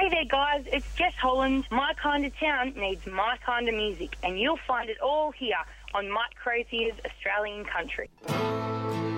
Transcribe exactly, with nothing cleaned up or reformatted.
Hey there, guys. It's Jess Holland. My kind of town needs my kind of music, and you'll find it all here on Mike Crozier's Australian Country.